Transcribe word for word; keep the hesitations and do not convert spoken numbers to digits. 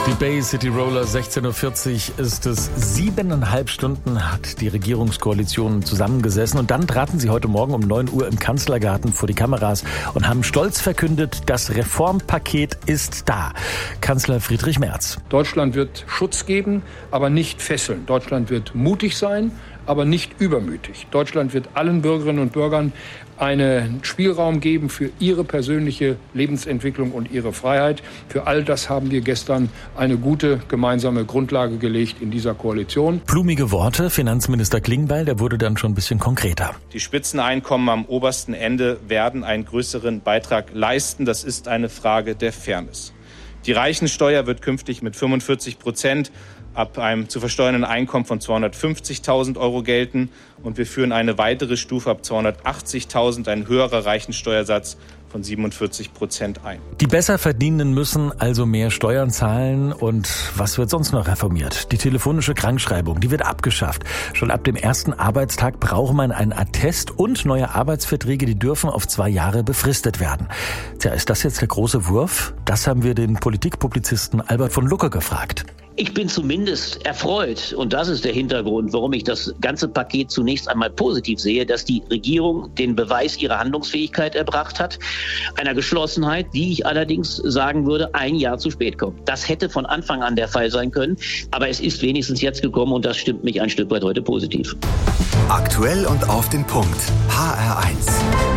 Die Bay City Roller, sechzehn Uhr vierzig ist es. Siebeneinhalb Stunden hat die Regierungskoalition zusammengesessen und dann traten sie heute Morgen um neun Uhr im Kanzlergarten vor die Kameras und haben stolz verkündet, das Reformpaket ist da. Kanzler Friedrich Merz. Deutschland wird Schutz geben, aber nicht fesseln. Deutschland wird mutig sein, aber nicht übermütig. Deutschland wird allen Bürgerinnen und Bürgern einen Spielraum geben für ihre persönliche Lebensentwicklung und ihre Freiheit. Für all das haben wir gestern eine gute gemeinsame Grundlage gelegt in dieser Koalition. Blumige Worte, Finanzminister Klingbeil, der wurde dann schon ein bisschen konkreter. Die Spitzeneinkommen am obersten Ende werden einen größeren Beitrag leisten. Das ist eine Frage der Fairness. Die Reichensteuer wird künftig mit fünfundvierzig Prozent ab einem zu versteuernden Einkommen von zweihundertfünfzigtausend Euro gelten. Und wir führen eine weitere Stufe ab zweihundertachtzigtausend, ein höherer Reichensteuersatz von siebenundvierzig Prozent ein. Die Besserverdienenden müssen also mehr Steuern zahlen. Und was wird sonst noch reformiert? Die telefonische Krankschreibung, die wird abgeschafft. Schon ab dem ersten Arbeitstag braucht man einen Attest und neue Arbeitsverträge, die dürfen auf zwei Jahre befristet werden. Tja, ist das jetzt der große Wurf? Das haben wir den Politikpublizisten Albert von Lucke gefragt. Ich bin zumindest erfreut, und das ist der Hintergrund, warum ich das ganze Paket zunächst einmal positiv sehe, dass die Regierung den Beweis ihrer Handlungsfähigkeit erbracht hat, einer Geschlossenheit, die ich allerdings sagen würde, ein Jahr zu spät kommt. Das hätte von Anfang an der Fall sein können, aber es ist wenigstens jetzt gekommen und das stimmt mich ein Stück weit heute positiv. Aktuell und auf den Punkt. H R eins.